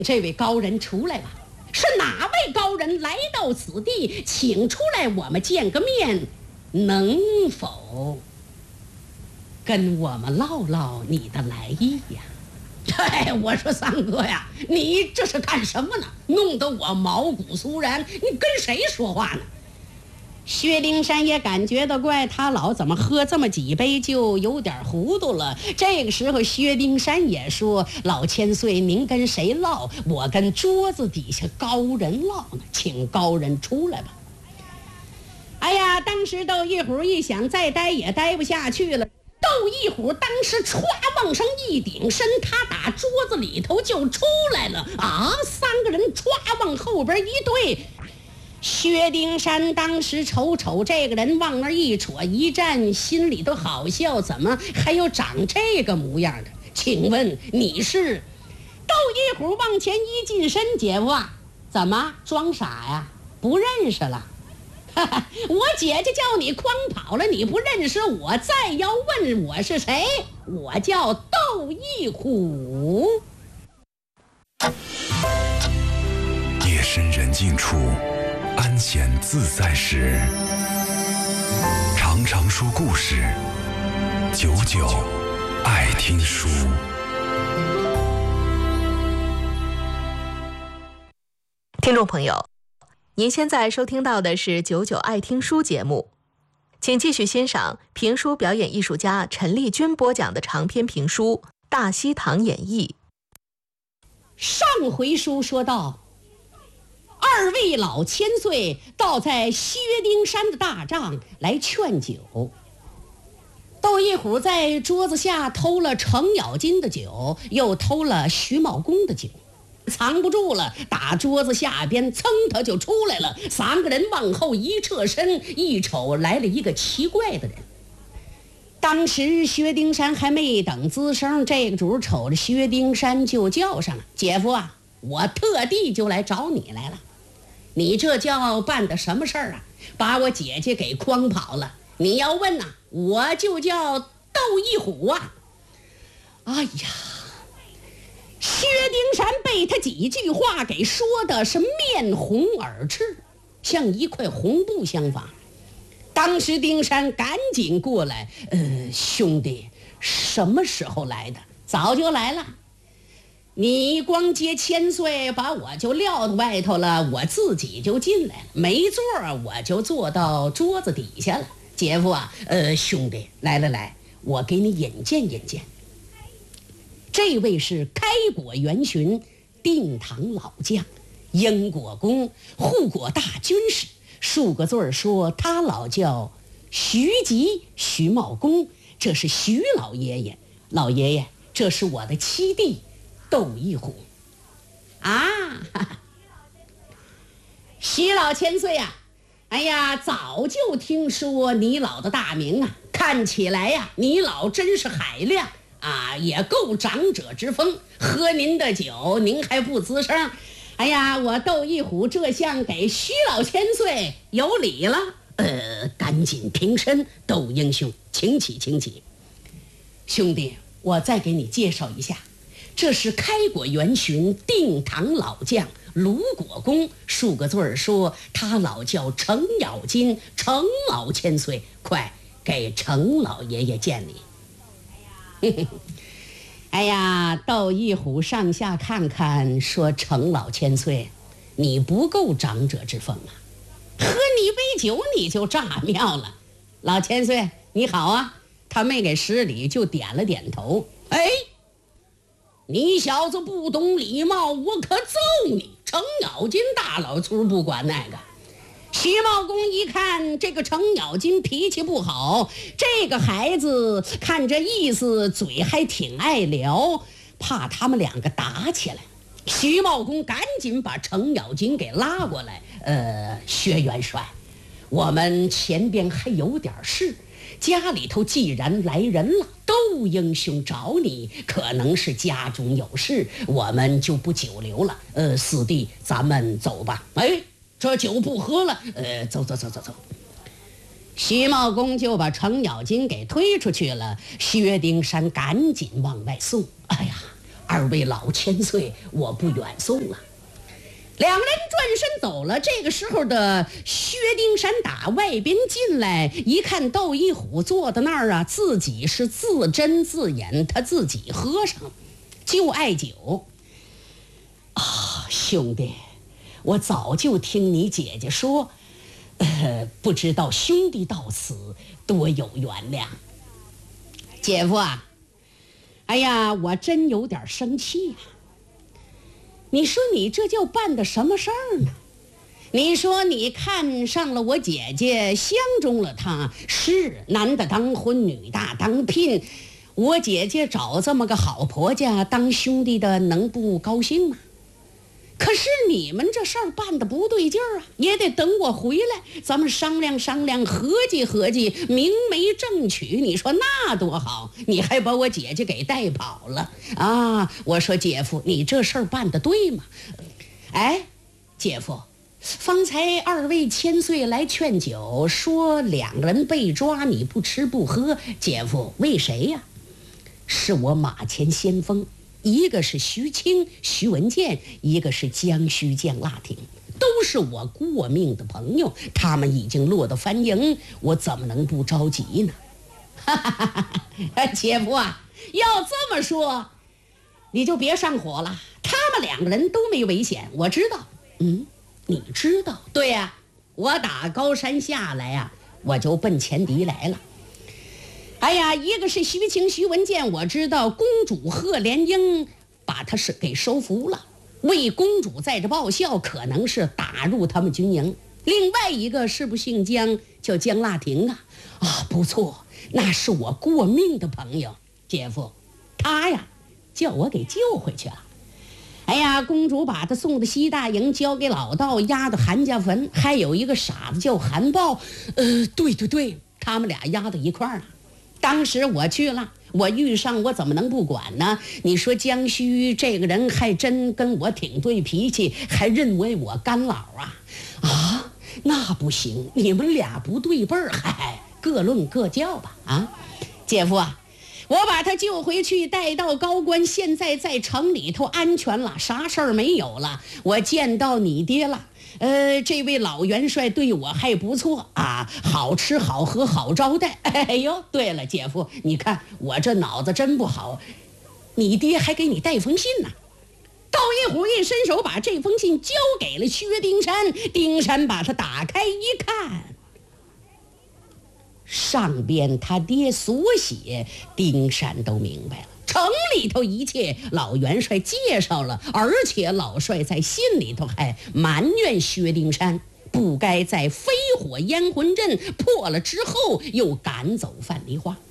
这位高人出来吧，是哪位高人来到此地，请出来我们见个面，能否跟我们唠唠你的来意呀？对，我说三哥呀，你这是干什么呢？弄得我毛骨悚然，你跟谁说话呢？薛丁山也感觉到怪，他老怎么喝这么几杯就有点糊涂了。这个时候薛丁山也说，老千岁您跟谁唠？我跟桌子底下高人唠呢，请高人出来吧。哎呀，当时窦一虎一想再待也待不下去了，窦一虎当时歘往上一顶身，他打桌子里头就出来了啊！三个人歘往后边一对，薛丁山当时瞅这个人，往那儿一戳一站，心里头好笑，怎么还有长这个模样的？请问你是？窦一虎往前一近身，姐夫啊，怎么装傻呀？不认识了？我姐姐叫你诓跑了，你不认识我，再要问我是谁，我叫窦一虎。 夜深人静处，安闲自在时，常常说故事，久久爱听书。 听众朋友，您现在收听到的是九九爱听书节目，请继续欣赏评书表演艺术家陈丽君播讲的长篇评书《大西堂演义》。 上回书说到，二位老千岁倒在薛丁山的大帐来劝酒。窦一虎在桌子下偷了程咬金的酒，又偷了徐茂公的酒，藏不住了，打桌子下边噌他就出来了。三个人往后一侧身，一瞅来了一个奇怪的人。当时薛丁山还没等吱声，这个主瞅着薛丁山就叫上了：姐夫啊，我特地就来找你来了。你这叫办的什么事儿啊？把我姐姐给诓跑了。你要问呐，我就叫窦一虎啊。哎呀，薛丁山被他几句话给说的是面红耳赤，像一块红布相仿。当时丁山赶紧过来，兄弟，什么时候来的？早就来了。你光接千岁把我就撂到外头了，我自己就进来了，没座我就坐到桌子底下了。姐夫啊，兄弟，来，我给你引荐引荐。这位是开国元勋，定唐老将，英国公，护国大军士，数个字儿说他老叫徐吉，徐茂公，这是徐老爷爷。老爷爷，这是我的七弟窦一虎啊。徐老千岁啊，哎呀，早就听说你老的大名啊，看起来呀，你老真是海量啊，也够长者之风。喝您的酒，您还不吱声。哎呀，我窦一虎这下给徐老千岁有礼了。赶紧平身，窦英雄，请起。兄弟，我再给你介绍一下，这是开国元勋，定唐老将卢果公，数个字儿说他老叫程咬金，程老千岁，快给程老爷爷见礼。哎呀，窦一虎上下看看，说程老千岁，你不够长者之风啊，喝你一杯酒你就炸庙了。老千岁你好啊，他没给施礼，就点了点头。哎，你小子不懂礼貌，我可揍你！程咬金大老粗不管那个。徐茂公一看这个程咬金脾气不好，这个孩子看这意思嘴还挺爱聊，怕他们两个打起来。徐茂公赶紧把程咬金给拉过来，薛元帅，我们前边还有点事，家里头既然来人了，窦英雄找你，可能是家中有事，我们就不久留了。四弟，咱们走吧。哎，这酒不喝了，走。徐茂公就把程咬金给推出去了，薛丁山赶紧往外送。哎呀， 二位老千岁，我不远送了。两人转身走了。这个时候的薛丁山打外边进来，一看窦一虎坐在那儿啊，自己是自斟自饮，他自己喝上，就爱酒。兄弟，我早就听你姐姐说，不知道兄弟到此多有缘了。姐夫啊，哎呀，我真有点生气呀。你说你这叫办的什么事儿呢？你说你看上了我姐姐，相中了她，是男的当婚，女大当聘，我姐姐找这么个好婆家当兄弟的，能不高兴吗？可是你们这事儿办得不对劲儿啊，也得等我回来，咱们商量商量，合计合计，明媒正娶，你说那多好？你还把我姐姐给带跑了啊！我说姐夫，你这事儿办得对吗？哎，姐夫，方才二位千岁来劝酒，说两人被抓，你不吃不喝，姐夫为谁呀？是我马前先锋。一个是徐清、徐文建，一个是江须将腊亭，都是我过命的朋友，他们已经落到藩营，我怎么能不着急呢？姐夫啊，要这么说，你就别上火了，他们两个人都没危险，我知道。你知道？对呀，我打高山下来呀，我就奔前敌来了。哎呀，一个是徐清、徐文建，我知道公主贺连英把他是给收服了，为公主在这报效，可能是打入他们军营。另外一个是不姓江，叫江腊亭啊，不错，那是我过命的朋友。姐夫，他呀叫我给救回去了。哎呀，公主把他送到西大营，交给老道，押到韩家坟。还有一个傻子叫韩豹，对，他们俩押到一块儿了。当时我去了，我遇上，我怎么能不管呢？你说江须这个人还真跟我挺对脾气，还认为我干老啊！那不行，你们俩不对辈儿，各论各教吧啊！姐夫啊，我把他救回去，带到高官，现在在城里头安全了，啥事儿没有了。我见到你爹了。这位老元帅对我还不错啊，好吃好喝好招待。哎呦，对了，姐夫，你看我这脑子真不好，你爹还给你带封信呢。窦一虎一伸手把这封信交给了薛丁山，丁山把它打开一看，上边他爹所写，丁山都明白了。城里头一切老元帅介绍了，而且老帅在信里头还埋怨薛丁山不该在飞火烟魂阵破了之后又赶走范梨花。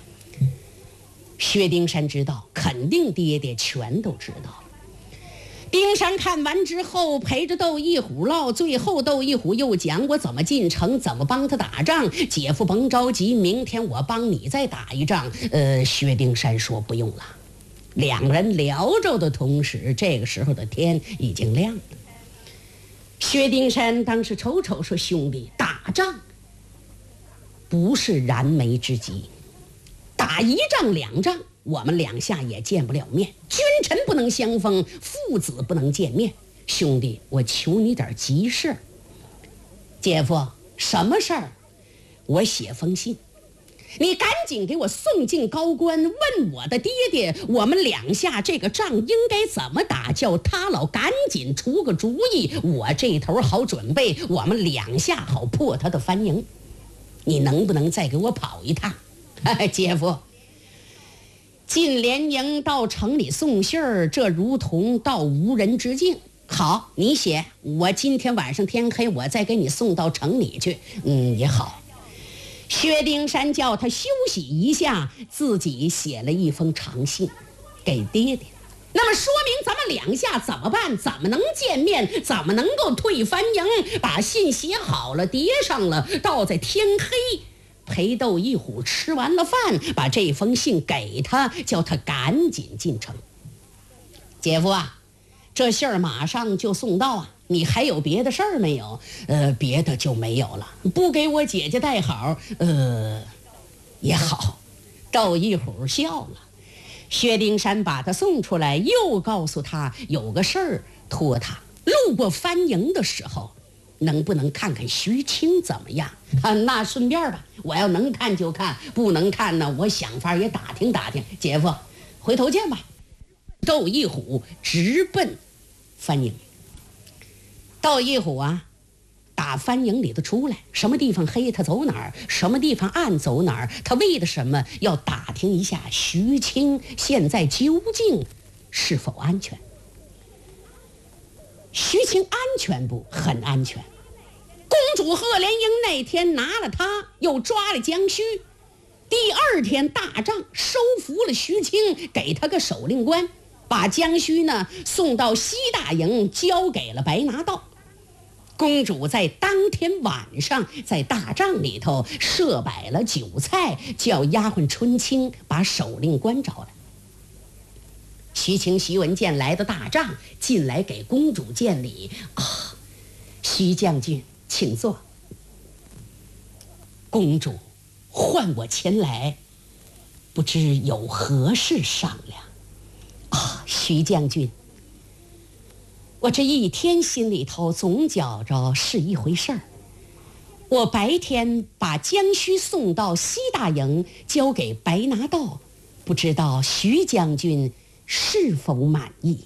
薛丁山知道，肯定爹爹全都知道了。丁山看完之后陪着窦一虎唠，最后窦一虎又讲我怎么进城，怎么帮他打仗。姐夫甭着急，明天我帮你再打一仗。薛丁山说不用了。两人聊着的同时，这个时候的天已经亮了。薛丁山当时瞅瞅说，兄弟，打仗不是燃眉之急，打一仗两仗我们两下也见不了面，君臣不能相逢，父子不能见面。兄弟，我求你点急事。姐夫，什么事儿？我写封信，你赶紧给我送进高官，问我的爹爹，我们两下这个仗应该怎么打，叫他老赶紧出个主意，我这头好准备，我们两下好破他的藩营。你能不能再给我跑一趟？姐夫，进连营到城里送信儿，这如同到无人之境。好，你写，我今天晚上天黑，我再给你送到城里去。也好。薛丁山叫他休息一下，自己写了一封长信给爹爹。那么说明咱们两下怎么办？怎么能见面？怎么能够退藩营？把信写好了，叠上了，到在天黑，陪窦一虎吃完了饭，把这封信给他，叫他赶紧进城。姐夫啊，这信儿马上就送到啊，你还有别的事儿没有？别的就没有了。不给我姐姐带好，也好。窦一虎笑了。 薛丁山把他送出来，又告诉他有个事儿托他，路过番营的时候，能不能看看徐青怎么样？那顺便吧，我要能看就看，不能看呢，我想法也打听打听。姐夫，回头见吧。窦一虎直奔番营。窦一虎啊，打番营里头出来，什么地方黑他走哪儿，什么地方暗走哪儿。他为的什么？要打听一下徐青现在究竟是否安全。徐青安全不？很安全。公主贺连英那天拿了他，又抓了江须。第二天大仗收服了徐青，给他个守令官，把江须呢送到西大营，交给了白拿道。公主在当天晚上在大帐里头设摆了酒菜，叫丫鬟春青把守令官找来。徐青、徐文建来到大帐，进来给公主见礼。徐将军请坐。公主唤我前来，不知有何事商量。徐将军，我这一天心里头总觉着是一回事儿。我白天把江须送到西大营，交给白拿道，不知道徐将军是否满意？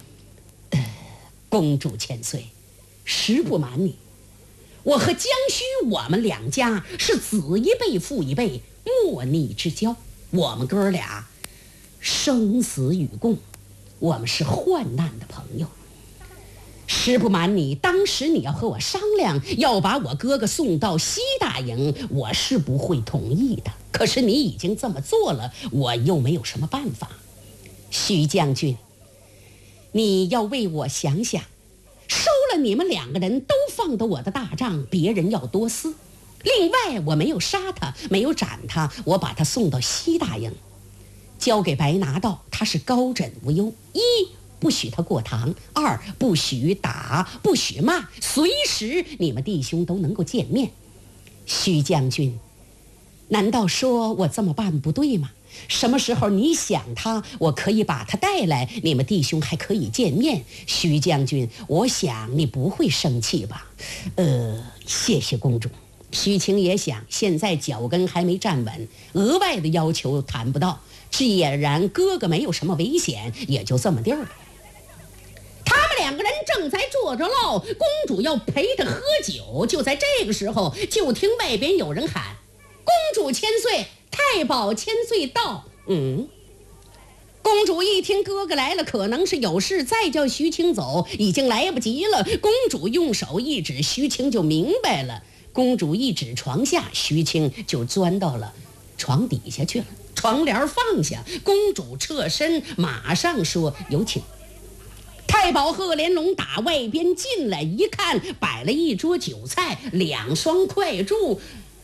公主千岁，实不瞒你，我和江须我们两家是子一辈父一辈，莫逆之交。我们哥俩生死与共，我们是患难的朋友。实不瞒你，当时你要和我商量，要把我哥哥送到西大营，我是不会同意的。可是你已经这么做了，我又没有什么办法。徐将军，你要为我想想，收了你们两个人都放到我的大帐，别人要多思。另外我没有杀他，没有斩他，我把他送到西大营，交给白拿道，他是高枕无忧。一，不许他过堂；二，不许打，不许骂，随时你们弟兄都能够见面。徐将军，难道说我这么办不对吗？什么时候你想他，我可以把他带来，你们弟兄还可以见面。徐将军，我想你不会生气吧？谢谢公主。徐青也想，现在脚跟还没站稳，额外的要求谈不到。既然哥哥没有什么危险，也就这么地儿了。他们两个人正在坐着唠，公主要陪着喝酒。就在这个时候，就听外边有人喊：“公主千岁，太保千岁到。”公主一听哥哥来了，可能是有事，再叫徐青走已经来不及了。公主用手一指，徐青就明白了。公主一指床下，徐青就钻到了床底下去了。床帘放下，公主侧身，马上说：“有请。”太保贺连龙打外边进来一看，摆了一桌酒菜，2双筷柱。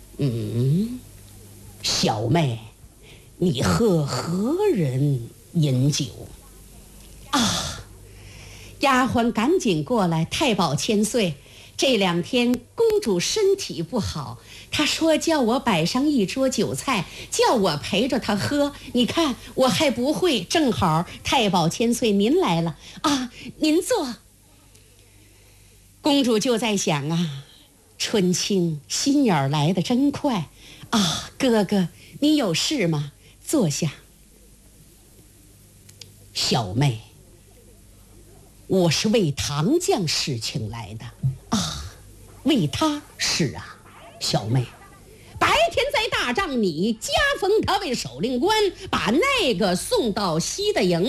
小妹，你和何人饮酒？丫鬟赶紧过来。太保千岁，这2天公主身体不好，她说叫我摆上一桌酒菜，叫我陪着她喝。你看我还不会，正好太保千岁您来了您坐。公主就在想春青心眼来得真快哥哥你有事吗？坐下。小妹，我是为唐将事情来的为他？是小妹，白天在大帐你加封他为守令官，把那个送到西大营。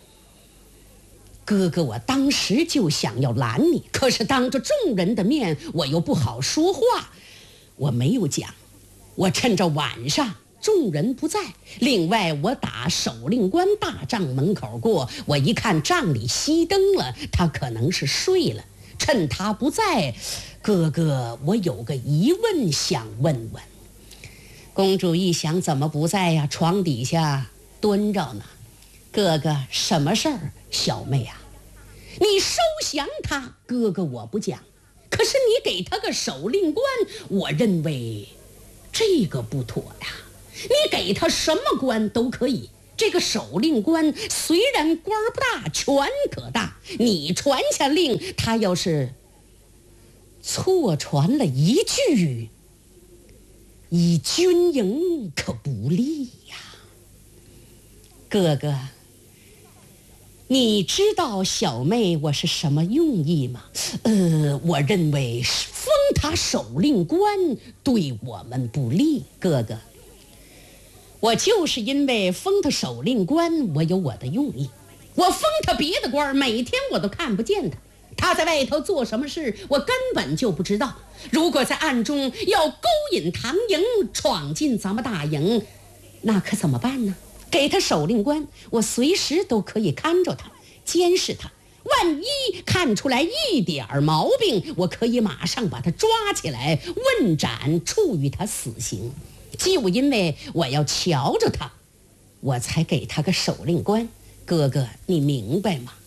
哥哥我当时就想要拦你，可是当着众人的面我又不好说话，我没有讲。我趁着晚上众人不在，另外我打守令官大帐门口过，我一看帐里熄灯了，他可能是睡了。趁他不在，哥哥我有个疑问想问问。公主一想，怎么不在呀？床底下蹲着呢。哥哥什么事儿？小妹你收降他，哥哥我不讲，可是你给他个守令官，我认为这个不妥呀。你给他什么官都可以， 这个守令官虽然官不大，权可大，你传下令，他要是错传了一句，以军营可不利呀。哥哥，你知道小妹我是什么用意吗？我认为封他守令官对我们不利。哥哥，我就是因为封他守令官，我有我的用意。我封他别的官，每天我都看不见他，他在外头做什么事，我根本就不知道。如果在暗中要勾引唐营，闯进咱们大营，那可怎么办呢？给他守令官，我随时都可以看着他，监视他。万一看出来一点毛病，我可以马上把他抓起来问斩，处以他死刑。就因为我要瞧着他，我才给他个守令官。哥哥，你明白吗？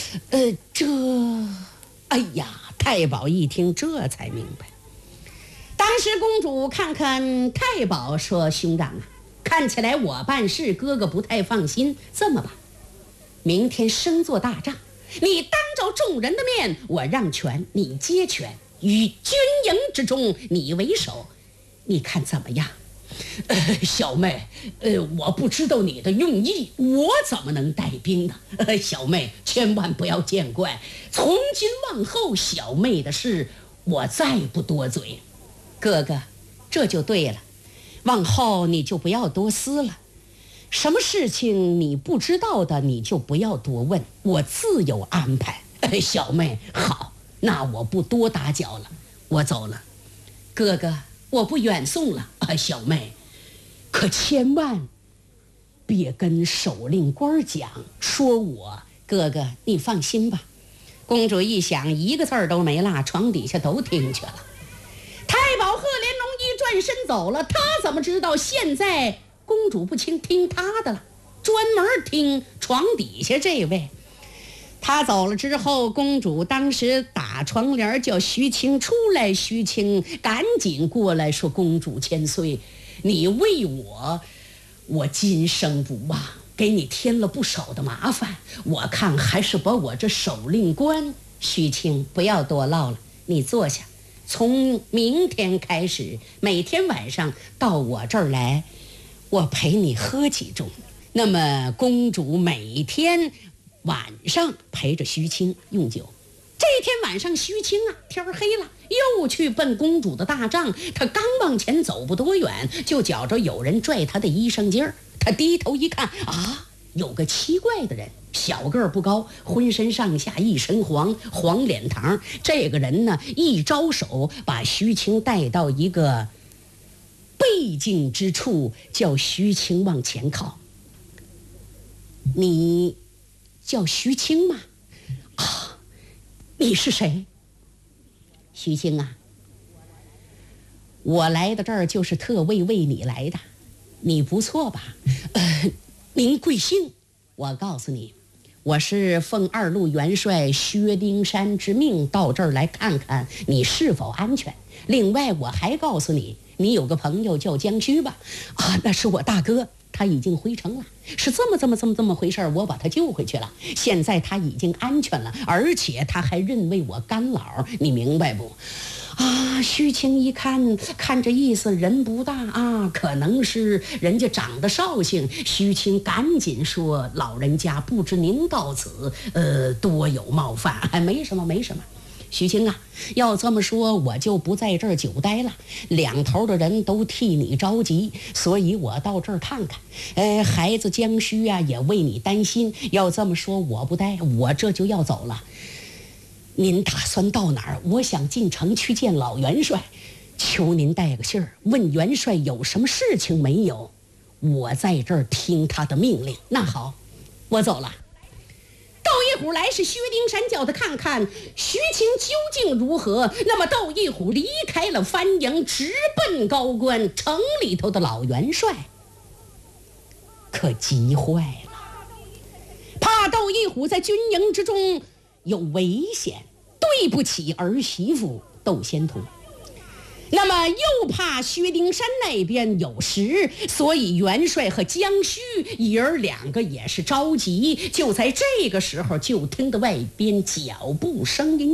哎呀，太保一听这才明白。当时公主看看太保，说：兄长啊，看起来我办事哥哥不太放心，这么吧，明天生做大仗，你当着众人的面，我让权，你接权，与军营之中你为首，你看怎么样？小妹，我不知道你的用意，我怎么能带兵呢？小妹千万不要见怪，从今往后小妹的事我再不多嘴。哥哥，这就对了，往后你就不要多思了，什么事情你不知道的你就不要多问，我自有安排。小妹，好，那我不多打搅了，我走了。哥哥，我不远送了。小妹，可千万别跟守令官讲，说我。哥哥，你放心吧。公主一想，一个字儿都没落，床底下都听去了。太保贺连龙一转身走了，他怎么知道现在公主不听他的了，专门听床底下这位。他走了之后，公主当时打窗帘叫徐青出来，徐青赶紧过来说：公主千岁，你为我今生不忘，给你添了不少的麻烦，我看还是把我这守令官。徐青，不要多唠了，你坐下，从明天开始每天晚上到我这儿来，我陪你喝几盅。那么公主每天晚上陪着徐青用酒。这天晚上徐青啊，天黑了，又去奔公主的大帐。他刚往前走不多远，就觉着有人拽他的衣裳襟儿。他低头一看，啊，有个奇怪的人，小个儿不高，浑身上下一身黄脸膛。这个人呢，一招手把徐青带到一个背景之处，叫徐青往前靠。你叫徐青吗？啊，你是谁？徐青啊，我来到这儿就是特为你来的。你不错吧？您贵姓？我告诉你，我是奉二路元帅薛丁山之命到这儿来看看你是否安全。另外我还告诉你，你有个朋友叫江须吧？啊，那是我大哥，他已经回城了，是这么回事，我把他救回去了，现在他已经安全了，而且他还认为我干老，你明白不？啊，徐青一看这意思，人不大啊，可能是人家长得绍兴。徐青赶紧说：老人家不知您到此，多有冒犯。没什么。徐青啊，要这么说我就不在这儿久待了，两头的人都替你着急，所以我到这儿看看。孩子江须啊也为你担心，要这么说我不待，我这就要走了。您打算到哪儿？我想进城去见老元帅，求您带个信儿，问元帅有什么事情没有，我在这儿听他的命令。那好，我走了。窦一虎来是薛丁山叫他看看徐青究竟如何。那么窦一虎离开了番营，直奔高官。城里头的老元帅可急坏了，怕窦一虎在军营之中有危险，对不起儿媳妇窦仙图。 那么又怕薛丁山那边有事，所以元帅和江须爷儿两个也是着急。就在这个时候，就听得外边脚步声音